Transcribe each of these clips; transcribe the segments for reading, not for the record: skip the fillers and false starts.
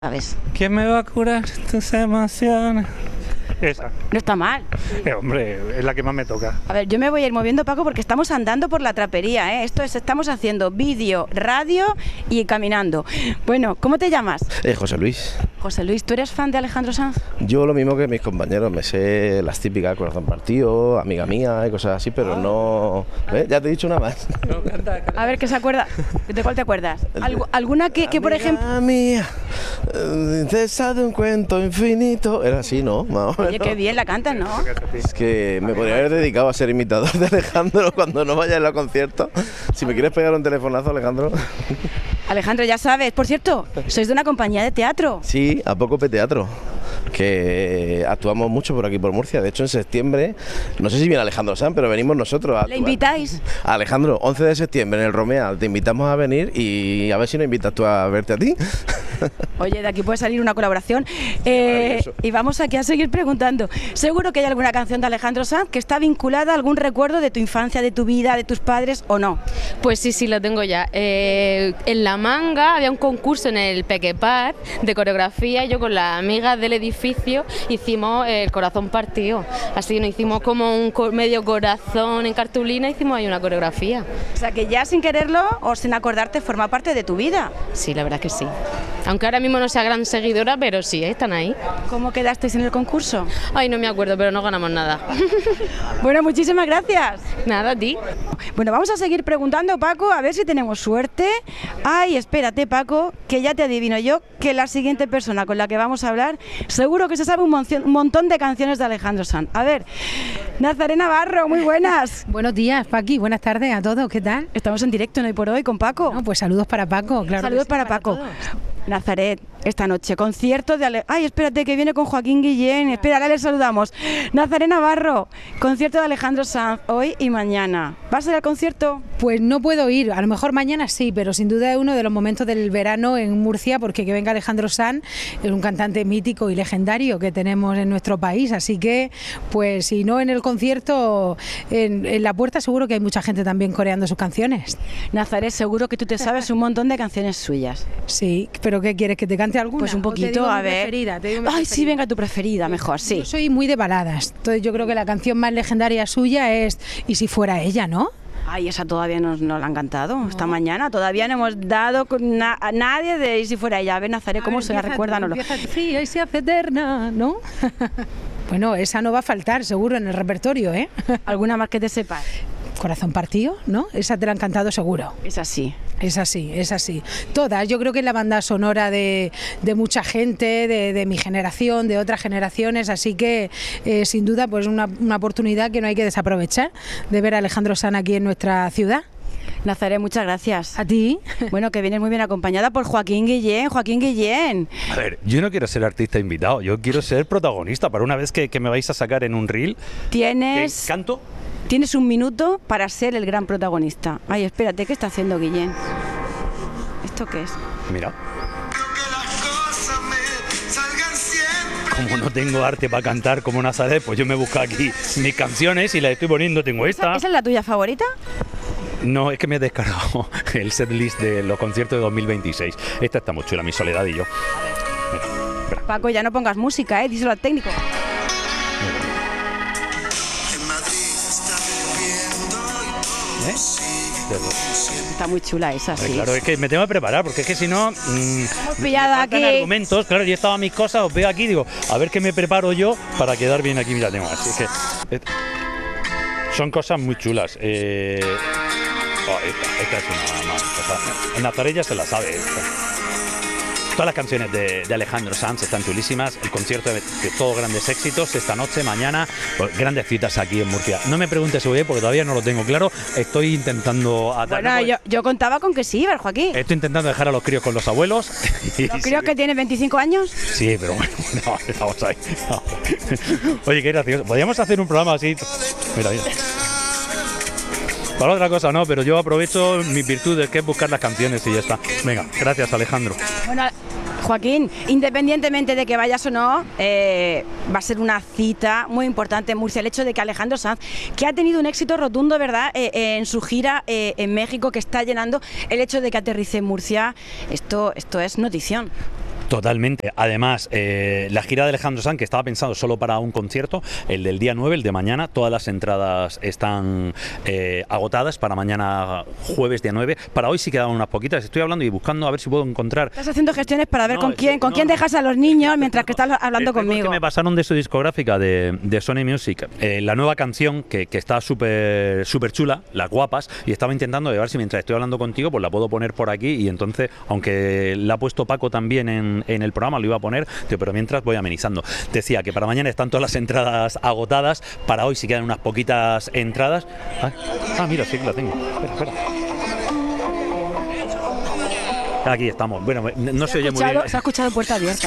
¿Sabes? ¿Quién me va a curar tus emociones? Esa. No está mal. Hombre, es la que más me toca. A ver, yo me voy a ir moviendo, Paco, porque estamos andando por la trapería, ¿eh? Estamos haciendo vídeo, radio y caminando. Bueno, ¿cómo te llamas? José Luis. José Luis, ¿tú eres fan de Alejandro Sanz? Yo lo mismo que mis compañeros, me sé las típicas, Corazón Partido, Amiga Mía y cosas así, pero no... Ya te he dicho una más. No, canta. A ver, ¿qué se acuerda? ¿De cuál te acuerdas? ¿Alguna que por ejemplo...? Amiga mía, princesa de un cuento infinito... Era así, ¿no? Más o Oye, menos. qué bien la cantas, ¿no? Es que me podría haber dedicado a ser imitador de Alejandro cuando no vaya a los conciertos. Si me quieres pegar un telefonazo, Alejandro. Alejandro, ya sabes, por cierto, sois de una compañía de teatro. Sí, a poco teatro, que actuamos mucho por aquí por Murcia. De hecho, en septiembre, no sé si viene Alejandro Sanz, pero venimos nosotros a ¿Le actuar. invitáis? Alejandro, 11 de septiembre en el Romeal, te invitamos a venir y a ver si nos invitas tú a verte a ti. Oye, de aquí puede salir una colaboración. maravilloso. Y vamos aquí a seguir preguntando. Seguro que hay alguna canción de Alejandro Sanz que está vinculada a algún recuerdo de tu infancia, de tu vida, de tus padres o no. Pues sí, lo tengo ya. En La Manga había un concurso en el Pequepar de coreografía y yo con las amigas del edificio hicimos el corazón partido. Así nos hicimos como un medio corazón en cartulina, hicimos ahí una coreografía. O sea, que ya sin quererlo o sin acordarte forma parte de tu vida. Sí, la verdad que sí. Aunque ahora mismo no sea gran seguidora, pero sí, están ahí. ¿Cómo quedasteis en el concurso? Ay, no me acuerdo, pero no ganamos nada. Bueno, muchísimas gracias. Nada, a ti. Bueno, vamos a seguir preguntando, Paco, a ver si tenemos suerte. Ay, espérate, Paco, que ya te adivino yo que la siguiente persona con la que vamos a hablar seguro que se sabe un montón de canciones de Alejandro Sanz. A ver, Nazaré Navarro, muy buenas. Buenos días, Paqui, buenas tardes a todos, ¿qué tal? Estamos en directo en Hoy por Hoy con Paco. No, pues saludos para Paco, claro. Saludos que sí, para Paco. todos. Nazaret, esta noche, concierto de Ay, espérate, que viene con Joaquín Guillén. Espera, ahora le saludamos. Nazaré Navarro, concierto de Alejandro Sanz, hoy y mañana. ¿Vas a ir al concierto? Pues no puedo ir, a lo mejor mañana sí, pero sin duda es uno de los momentos del verano en Murcia, porque que venga Alejandro Sanz es un cantante mítico y legendario que tenemos en nuestro país, así que, pues si no en el concierto, en la puerta seguro que hay mucha gente también coreando sus canciones. Nazaret, seguro que tú te sabes un montón de canciones suyas. Sí, pero ¿qué quieres, que te cante alguna? Pues un ¿O te poquito, digo a mi ver. preferida? Te digo mi Ay, sí, preferida. venga, tu preferida, mejor, sí. Yo soy muy de baladas, entonces yo creo que la canción más legendaria suya es Y si fuera ella, ¿no? Ay, esa todavía no la han cantado, esta mañana. Todavía no hemos dado a nadie de Y si fuera ella. A ver, Nazaret, ¿cómo se la recuerdan? Sí, ahí se hace eterna, ¿no? Bueno, esa no va a faltar, seguro, en el repertorio, ¿eh? ¿Alguna más que te sepas? Corazón partido, ¿no? Esa te la han cantado seguro. Es así. Es así, es así. Todas, yo creo que es la banda sonora de mucha gente, de mi generación, de otras generaciones, así que sin duda pues una oportunidad que no hay que desaprovechar de ver a Alejandro Sanz aquí en nuestra ciudad. Nazaret, muchas gracias. A ti. Bueno, que vienes muy bien acompañada por Joaquín Guillén. Joaquín Guillén. A ver, yo no quiero ser artista invitado, yo quiero ser protagonista. Para una vez que me vais a sacar en un reel, canto. Tienes un minuto para ser el gran protagonista. Ay, espérate, ¿qué está haciendo Guillén? ¿Esto qué es? Mira. Como no tengo arte para cantar como Nazaret, pues yo me busco aquí mis canciones y las estoy poniendo. Tengo esta. ¿Esa es la tuya favorita? No, es que me he descargado el setlist de los conciertos de 2026. Esta está muy chula, Mi Soledad y yo. Mira, espera. Paco, ya no pongas música, díselo al técnico. ¿Eh? Está muy chula esa, sí. Claro, es que me tengo que preparar, porque es que si no... Hemos pillado me faltan aquí. argumentos, claro, yo estaba mis cosas, os veo aquí, digo, a ver qué me preparo yo para quedar bien aquí. Mira, tengo así que... son cosas muy chulas. Esta es una más. O sea, Nazaret ya se la sabe. Todas las canciones de Alejandro Sanz están chulísimas. El concierto de todos grandes éxitos esta noche, mañana, pues, grandes citas aquí en Murcia. No me preguntes si voy, porque todavía no lo tengo claro. Estoy intentando Bueno, yo contaba con que sí, ¿verdad, Joaquín? Estoy intentando dejar a los críos con los abuelos. ¿Los críos que tienen 25 años? Sí, pero bueno, no, estamos ahí. No. Oye, qué gracioso. Podríamos hacer un programa así. Mira. Para otra cosa no, pero yo aprovecho mis virtudes, que es buscar las canciones y ya está. Venga, gracias, Alejandro. Bueno, Joaquín, independientemente de que vayas o no, va a ser una cita muy importante en Murcia. El hecho de que Alejandro Sanz, que ha tenido un éxito rotundo, ¿verdad?, en su gira en México, que está llenando, el hecho de que aterrice en Murcia, esto es notición. Totalmente. Además, la gira de Alejandro Sanz, que estaba pensado solo para un concierto, el del día 9, el de mañana, todas las entradas están agotadas para mañana jueves día 9. Para hoy sí quedaban unas poquitas. Estoy hablando y buscando a ver si puedo encontrar. Estás haciendo gestiones para ver con quién dejas a los niños mientras que estás hablando conmigo. Que me pasaron de su discográfica de Sony Music la nueva canción que está súper chula, Las Guapas, y estaba intentando ver si mientras estoy hablando contigo pues la puedo poner por aquí, y entonces, aunque la ha puesto Paco también en el programa, lo iba a poner, pero mientras voy amenizando. Decía que para mañana están todas las entradas agotadas, para hoy sí quedan unas poquitas entradas. Mira, sí que la tengo. Espera. Aquí estamos. Bueno, no se oye muy bien. Se ha escuchado puerta abierta.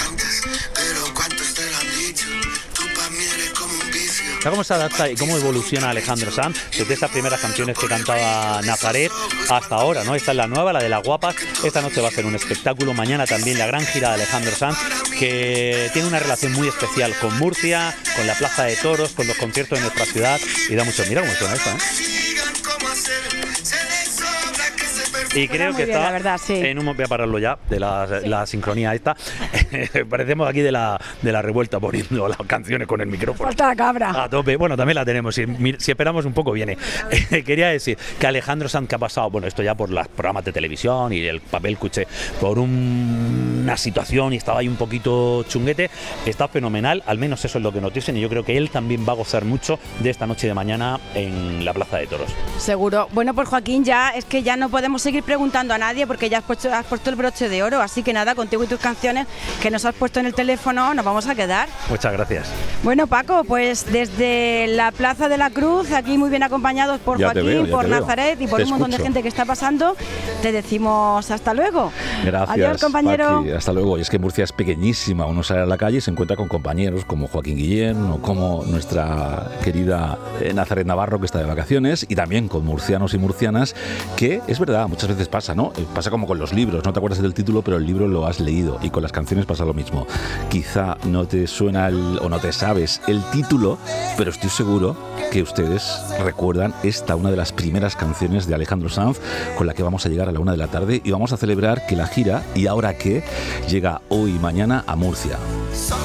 ¿Cómo se adapta y cómo evoluciona Alejandro Sanz desde esas primeras canciones que cantaba Nazaret hasta ahora, ¿no? Esta es la nueva, la de Las Guapas. Esta noche va a ser un espectáculo. Mañana también la gran gira de Alejandro Sanz, que tiene una relación muy especial con Murcia, con la Plaza de Toros, con los conciertos de nuestra ciudad, y da mucho. Mira cómo suena esto, ¿eh? Y creo que está, la verdad, sí. voy a pararlo ya, de la sincronía esta. Parecemos aquí de la revuelta poniendo las canciones con el micrófono. Falta la cabra. A tope. Bueno, también la tenemos. Si esperamos un poco, viene. Quería decir que Alejandro Sanz, que ha pasado, bueno, esto ya por los programas de televisión y el papel cuché, por una situación, y estaba ahí un poquito chunguete, está fenomenal. Al menos eso es lo que nos dicen, y yo creo que él también va a gozar mucho de esta noche de mañana en la Plaza de Toros. Seguro. Bueno, pues Joaquín, ya es que ya no podemos seguir preguntando a nadie porque ya has puesto el broche de oro, así que nada, contigo y tus canciones que nos has puesto en el teléfono nos vamos a quedar. Muchas gracias. Bueno, Paco, pues desde la Plaza de la Cruz, aquí muy bien acompañados por Ya Joaquín, por Nazaret y por un montón de gente que está pasando, te decimos hasta luego. Gracias, adiós, compañero. Paqui, hasta luego. Y es que Murcia es pequeñísima, uno sale a la calle y se encuentra con compañeros como Joaquín Guillén o como nuestra querida Nazaret Navarro, que está de vacaciones, y también con murcianos y murcianas, que es verdad, muchas veces pasa, ¿no? Pasa como con los libros, no te acuerdas del título, pero el libro lo has leído, y con las canciones pasa lo mismo. Quizá no te suena o no te sabes el título, pero estoy seguro que ustedes recuerdan una de las primeras canciones de Alejandro Sanz, con la que vamos a llegar a la 1 de la tarde, y vamos a celebrar que la gira, ¿Y ahora qué?, llega hoy y mañana a Murcia.